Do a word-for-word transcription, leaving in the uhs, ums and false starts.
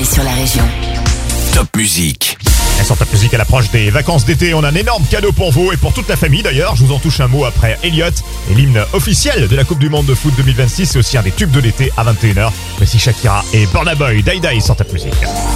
arrivée sur la région. Top Musique. Et sur Top Musique, à l'approche des vacances d'été, on a un énorme cadeau pour vous et pour toute la famille d'ailleurs. Je vous en touche un mot après Elliott et l'hymne officiel de la Coupe du Monde de foot deux mille vingt-six. C'est aussi un des tubes de l'été à vingt et une heures. Voici Shakira et Burna Boy, Die Die sur Top Musique.